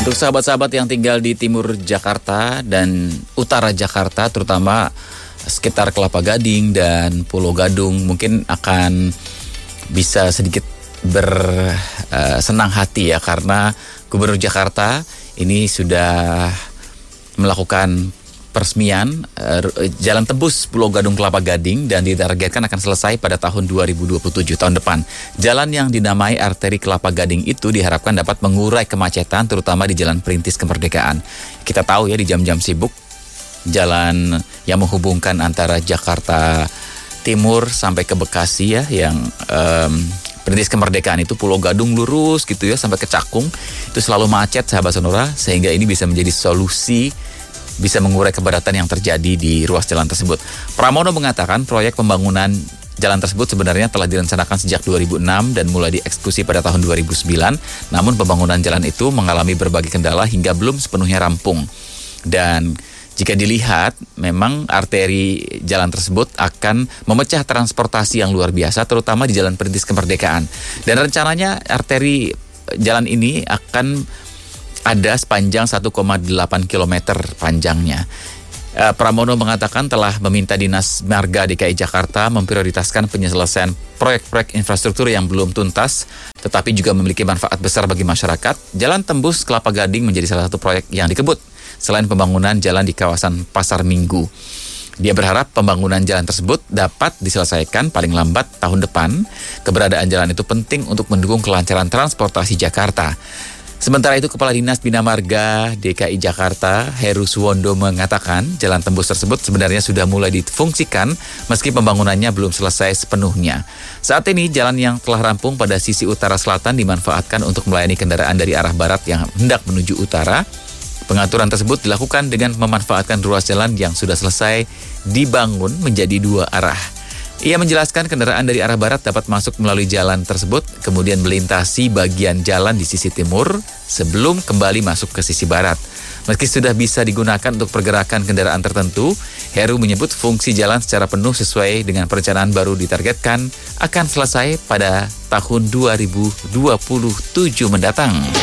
Untuk sahabat-sahabat yang tinggal di timur Jakarta dan utara Jakarta, terutama sekitar Kelapa Gading dan Pulau Gadung, mungkin akan bisa sedikit bersenang hati ya, karena Gubernur Jakarta ini sudah melakukan peresmian jalan tembus Pulau Gadung Kelapa Gading dan ditargetkan akan selesai pada tahun 2027, tahun depan. Jalan yang dinamai arteri Kelapa Gading itu diharapkan dapat mengurai kemacetan terutama di Jalan Perintis Kemerdekaan. Kita tahu ya, di jam-jam sibuk jalan yang menghubungkan antara Jakarta Timur sampai ke Bekasi ya, yang Perintis Kemerdekaan itu Pulau Gadung lurus gitu ya sampai ke Cakung, itu selalu macet sahabat Sonora, sehingga ini bisa menjadi solusi, bisa mengurai kepadatan yang terjadi di ruas jalan tersebut. Pramono mengatakan proyek pembangunan jalan tersebut sebenarnya telah direncanakan sejak 2006 dan mulai dieksekusi pada tahun 2009. Namun pembangunan jalan itu mengalami berbagai kendala hingga belum sepenuhnya rampung. Dan jika dilihat, memang arteri jalan tersebut akan memecah transportasi yang luar biasa, terutama di Jalan Perintis Kemerdekaan. Dan rencananya arteri jalan ini akan ada sepanjang 1,8 km panjangnya. Pramono mengatakan telah meminta Dinas Marga DKI Jakarta memprioritaskan penyelesaian proyek-proyek infrastruktur yang belum tuntas, tetapi juga memiliki manfaat besar bagi masyarakat. Jalan tembus Kelapa Gading menjadi salah satu proyek yang dikebut, selain pembangunan jalan di kawasan Pasar Minggu. Dia berharap pembangunan jalan tersebut dapat diselesaikan paling lambat tahun depan. Keberadaan jalan itu penting untuk mendukung kelancaran transportasi Jakarta. Sementara itu, Kepala Dinas Bina Marga DKI Jakarta, Heru Suwondo, mengatakan jalan tembus tersebut sebenarnya sudah mulai difungsikan meski pembangunannya belum selesai sepenuhnya. Saat ini, jalan yang telah rampung pada sisi utara selatan dimanfaatkan untuk melayani kendaraan dari arah barat yang hendak menuju utara. Pengaturan tersebut dilakukan dengan memanfaatkan ruas jalan yang sudah selesai dibangun menjadi dua arah. Ia menjelaskan kendaraan dari arah barat dapat masuk melalui jalan tersebut, kemudian melintasi bagian jalan di sisi timur sebelum kembali masuk ke sisi barat. Meski sudah bisa digunakan untuk pergerakan kendaraan tertentu, Heru menyebut fungsi jalan secara penuh sesuai dengan perencanaan baru ditargetkan akan selesai pada tahun 2027 mendatang.